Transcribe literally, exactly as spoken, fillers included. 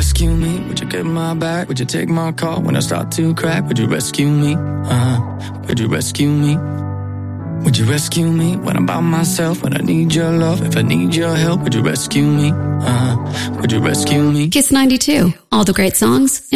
rescue me? Would you get my back? Would you take my call when I start to crack? Would you rescue me? Uh-huh. Would you rescue me? Would you rescue me when I'm by myself? When I need your love, if I need your help, would you rescue me? Uh-huh. Would you rescue me? Kiss ninety-two. All the great songs